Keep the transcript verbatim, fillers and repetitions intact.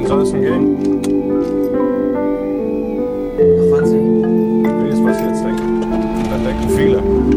soll es denn gehen? Ach, Wahnsinn. Wie ist was jetzt denken? Da denken viele.